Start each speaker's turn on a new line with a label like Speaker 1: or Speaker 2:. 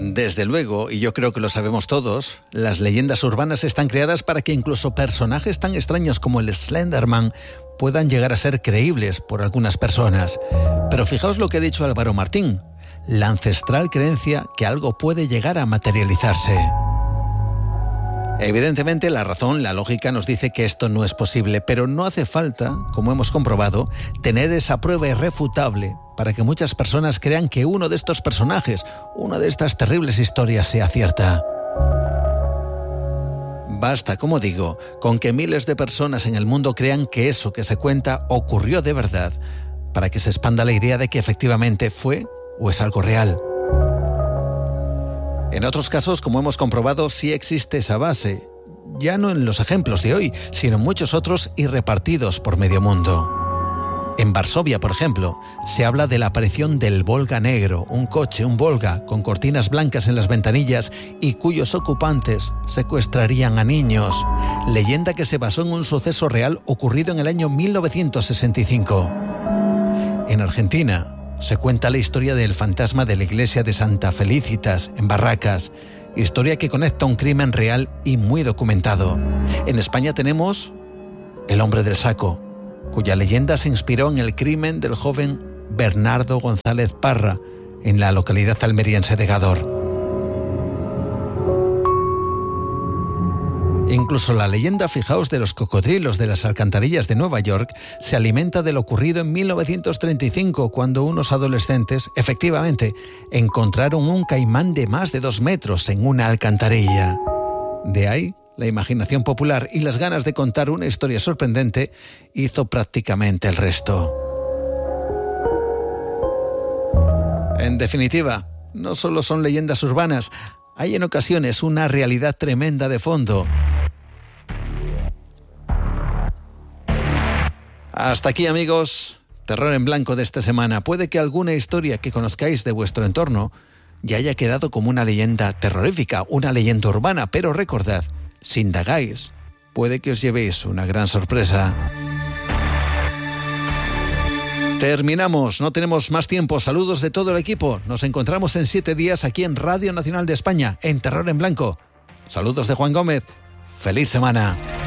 Speaker 1: Desde luego, y yo creo que lo sabemos todos, las leyendas urbanas están creadas para que incluso personajes tan extraños como el Slenderman puedan llegar a ser creíbles por algunas personas. Pero fijaos lo que ha dicho Álvaro Martín, la ancestral creencia que algo puede llegar a materializarse. Evidentemente la razón, la lógica nos dice que esto no es posible, pero no hace falta, como hemos comprobado, tener esa prueba irrefutable para que muchas personas crean que uno de estos personajes, una de estas terribles historias sea cierta. Basta, como digo, con que miles de personas en el mundo crean que eso que se cuenta ocurrió de verdad, para que se expanda la idea de que efectivamente fue o es algo real. En otros casos, como hemos comprobado, sí existe esa base, ya no en los ejemplos de hoy, sino en muchos otros y repartidos por medio mundo. En Varsovia, por ejemplo, se habla de la aparición del Volga negro, un coche, un Volga, con cortinas blancas en las ventanillas y cuyos ocupantes secuestrarían a niños. Leyenda que se basó en un suceso real ocurrido en el año 1965. En Argentina se cuenta la historia del fantasma de la iglesia de Santa Felicitas, en Barracas, historia que conecta un crimen real y muy documentado. En España tenemos el hombre del saco, cuya leyenda se inspiró en el crimen del joven Bernardo González Parra, en la localidad almeriense de Gádor. Incluso la leyenda, fijaos, de los cocodrilos de las alcantarillas de Nueva York se alimenta de lo ocurrido en 1935, cuando unos adolescentes, efectivamente, encontraron un caimán de más de 2 metros en una alcantarilla. De ahí, la imaginación popular y las ganas de contar una historia sorprendente hizo prácticamente el resto. En definitiva, no solo son leyendas urbanas, hay en ocasiones una realidad tremenda de fondo. Hasta aquí, amigos, Terror en Blanco de esta semana. Puede que alguna historia que conozcáis de vuestro entorno ya haya quedado como una leyenda terrorífica, una leyenda urbana, pero recordad, si indagáis, puede que os llevéis una gran sorpresa. Terminamos, no tenemos más tiempo. Saludos de todo el equipo. Nos encontramos en 7 días aquí en Radio Nacional de España, en Terror en Blanco. Saludos de Juan Gómez. ¡Feliz semana!